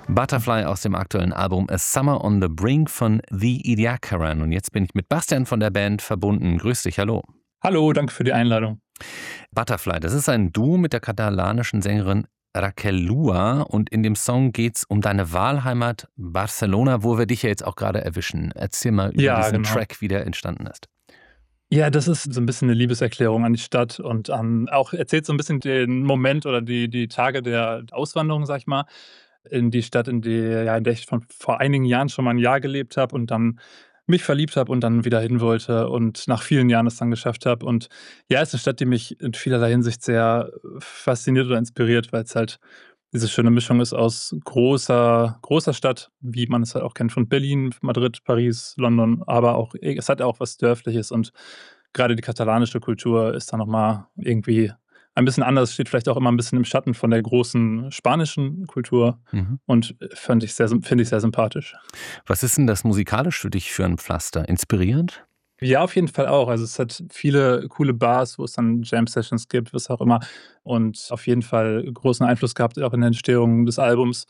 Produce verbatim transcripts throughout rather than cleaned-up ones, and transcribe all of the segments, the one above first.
Butterfly aus dem aktuellen Album A Summer on the Brink von The Ediacaran. Und jetzt bin ich mit Bastian von der Band verbunden. Grüß dich, hallo. Hallo, danke für die Einladung. Butterfly, das ist ein Duo mit der katalanischen Sängerin Raquel Lua. Und in dem Song geht es um deine Wahlheimat Barcelona, wo wir dich ja jetzt auch gerade erwischen. Erzähl mal über Ja, diesen genau. Track, wie der entstanden ist. Ja, das ist so ein bisschen eine Liebeserklärung an die Stadt und an auch erzählt so ein bisschen den Moment oder die die Tage der Auswanderung, sag ich mal, in die Stadt, in die ja, in der ich von vor einigen Jahren schon mal ein Jahr gelebt habe und dann mich verliebt habe und dann wieder hin wollte und nach vielen Jahren es dann geschafft habe. Und ja, es ist eine Stadt, die mich in vielerlei Hinsicht sehr fasziniert oder inspiriert, weil es halt diese schöne Mischung ist aus großer großer Stadt, wie man es halt auch kennt von Berlin, Madrid, Paris, London, aber auch es hat auch was Dörfliches und gerade die katalanische Kultur ist da noch mal irgendwie ein bisschen anders, steht vielleicht auch immer ein bisschen im Schatten von der großen spanischen Kultur Mhm. und fand ich sehr finde ich sehr sympathisch. Was ist denn das musikalisch für dich für ein Pflaster? Inspirierend? Ja, auf jeden Fall auch. Also, es hat viele coole Bars, wo es dann Jam-Sessions gibt, was auch immer. Und auf jeden Fall großen Einfluss gehabt auch in der Entstehung des Albums.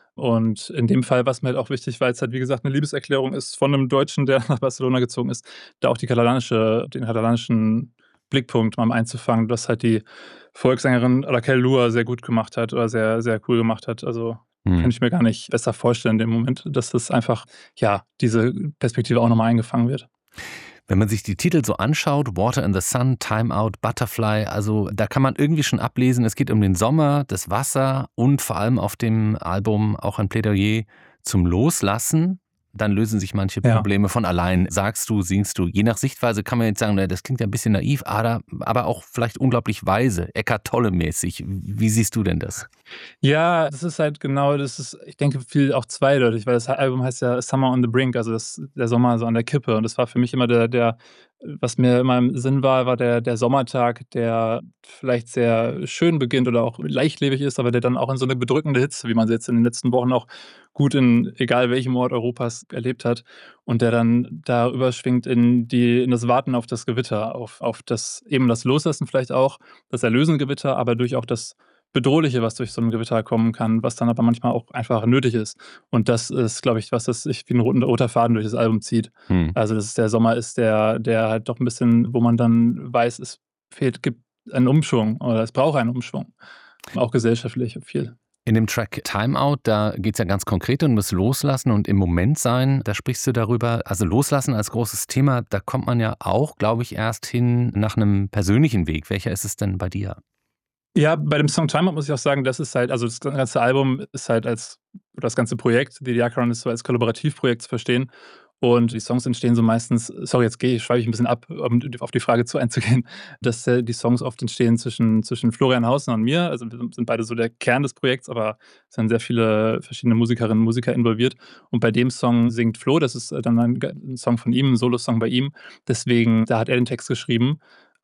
Und in dem Fall war's mir halt auch wichtig, weil's halt, wie gesagt, 'ne Liebeserklärung ist von 'nem Deutschen, der nach Barcelona gezogen ist, da auch die katalanische den katalanischen Blickpunkt mal einzufangen, was halt die Volkssängerin Raquel Lua sehr gut gemacht hat oder sehr, sehr cool gemacht hat. Also, Hm. könnte ich mir gar nicht besser vorstellen in dem Moment, dass das einfach, ja, diese Perspektive auch noch mal eingefangen wird. Wenn man sich die Titel so anschaut, Water in the Sun, Time Out, Butterfly, also da kann man irgendwie schon ablesen, es geht um den Sommer, das Wasser und vor allem auf dem Album auch ein Plädoyer zum Loslassen. Dann lösen sich manche Ja. Probleme von allein. Sagst du, singst du. Je nach Sichtweise kann man jetzt sagen, na, das klingt ja ein bisschen naiv, aber, aber auch vielleicht unglaublich weise, Eckhart Tolle-mäßig. Wie siehst du denn das? Ja, das ist halt genau das ist ich denke, viel auch zweideutig, weil das Album heißt ja „Summer on the Brink", also das der Sommer so an der Kippe. Und das war für mich immer der der was mir immer im Sinn war, war der der Sommertag, der vielleicht sehr schön beginnt oder auch leichtlebig ist, aber der dann auch in so 'ne bedrückende Hitze, wie man sie jetzt in den letzten Wochen auch gut in egal welchem Ort Europas erlebt hat und der dann da überschwingt in die in das Warten auf das Gewitter, auf auf das eben das Loslassen vielleicht auch, das erlösende Gewitter, aber durch auch das Bedrohliche, was durch so 'n Gewitter kommen kann, was dann aber manchmal auch einfach nötig ist. Und das ist, glaube ich, was das sich wie 'n roten roter Faden durch das Album zieht. Hm. Also, dass es der Sommer ist, der der halt doch 'n bisschen wo man dann weiß, es fehlt gibt einen Umschwung oder es braucht einen Umschwung, auch gesellschaftlich viel. In dem Track Time Out, da geht es ja ganz konkret um das Loslassen und im Moment sein. Da sprichst du darüber, also Loslassen als großes Thema, da kommt man ja auch, glaube ich, erst hin nach einem persönlichen Weg. Welcher ist es denn bei dir? Ja, bei dem Song „Time Out" muss ich auch sagen, das ist halt also, das ganze Album ist halt als oder das ganze Projekt, The Ediacaran, ist so als Kollaborativprojekt zu verstehen. Und die Songs entstehen so meistens sorry, jetzt gehe ich schweife ich 'n bisschen ab, um auf die Frage zu einzugehen, dass, äh, die Songs oft entstehen zwischen zwischen Florian Hausner und mir. Also, wir sind beide so der Kern des Projekts, aber es sind sehr viele verschiedene Musikerinnen und Musiker involviert. Und bei dem Song singt Flo, das ist, äh, dann ein g 'n Song von ihm, 'n Solosong bei ihm. Deswegen da hat er den Text geschrieben.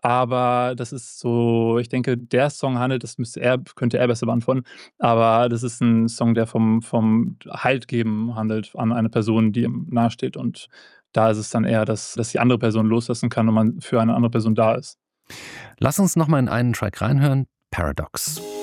Aber das ist so ich denke, der Song handelt das müsste er könnte er besser beantworten, aber das ist 'n Song, der vom vom Halt geben handelt an eine Person, die ihm nahesteht. Und da ist es dann eher, dass dass die andere Person loslassen kann und man für eine andere Person da ist. Lass uns noch mal in einen Track reinhören, Paradox.